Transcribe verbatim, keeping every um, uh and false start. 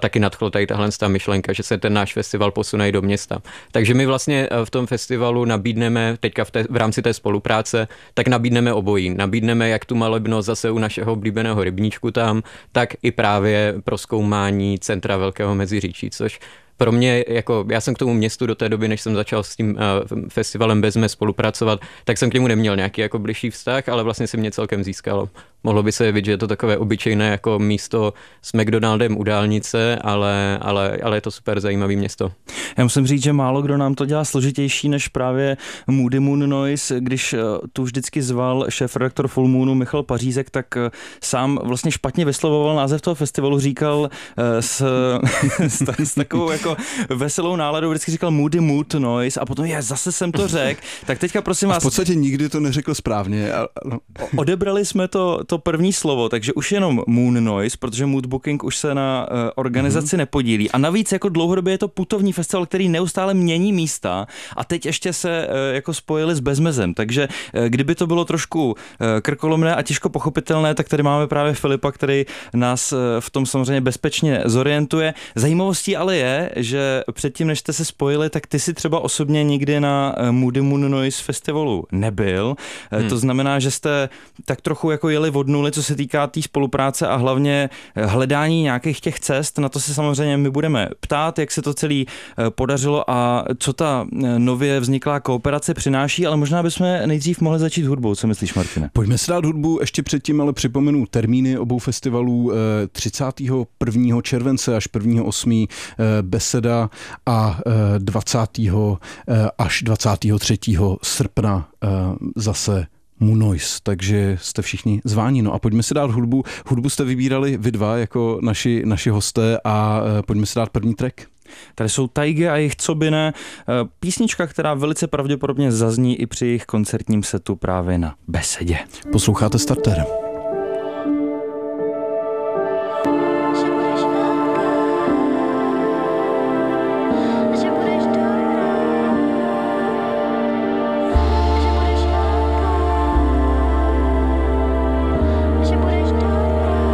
taky nadchlo tady tahle ta myšlenka, že se ten náš festival posune i do města. Takže my vlastně v tom festivalu nabídneme, teďka v, té, v rámci té spolupráce, tak nabídneme obojí. Nabídneme jak tu malebnost zase u našeho oblíbeného rybníčku tam, tak i právě prozkoumání centra Velkého Meziříčí, což pro mě, jako já jsem k tomu městu do té doby, než jsem začal s tím uh, festivalem Bezme spolupracovat, tak jsem k němu neměl nějaký jako bližší vztah, ale vlastně si mě celkem získalo. Mohlo by se jevit, že je to takové obyčejné jako místo s McDonaldem u dálnice, ale, ale, ale je to super zajímavé město. Já musím říct, že málo kdo nám to dělá složitější než právě Moody Moon Noise. Když tu vždycky zval šéfredaktor Full Moonu Michal Pařízek, tak sám vlastně špatně vyslovoval název toho festivalu, říkal s, s, s takovou jako veselou náladou, vždycky říkal Moody Mood Noise a potom je, zase jsem to řekl. Tak teďka prosím vás... V podstatě nikdy to neřekl správně. Odebrali jsme to, to první slovo, takže už jenom Moon Noise, protože Mood Booking už se na uh, organizaci mm-hmm. nepodílí. A navíc jako dlouhodobě je to putovní festival, který neustále mění místa a teď ještě se uh, jako spojili s Bezmezem. Takže uh, kdyby to bylo trošku uh, krkolomné a těžko pochopitelné, tak tady máme právě Filipa, který nás uh, v tom samozřejmě bezpečně zorientuje. Zajímavostí ale je, že předtím, než jste se spojili, tak ty si třeba osobně nikdy na uh, Moody Moon Noise festivalu nebyl. Uh, hmm. To znamená, že jste tak trochu jako jeli od nuly, co se týká té tý spolupráce a hlavně hledání nějakých těch cest. Na to se samozřejmě my budeme ptát, jak se to celý podařilo a co ta nově vzniklá kooperace přináší, ale možná bychom nejdřív mohli začít hudbou. Co myslíš, Martine? Pojďme si dát hudbu, ještě předtím ale připomenu termíny obou festivalů třicátého prvního července až prvního osmého Beseda a dvacátého až dvacátého třetího srpna zase Moon Noise, takže jste všichni zváni. No a pojďme si dát hudbu. Hudbu jste vybírali vy dva jako naši, naši hosté a pojďme si dát první track. Tady jsou Taige a jejich Co by ne, písnička, která velice pravděpodobně zazní i při jejich koncertním setu právě na Besedě. Posloucháte Starter.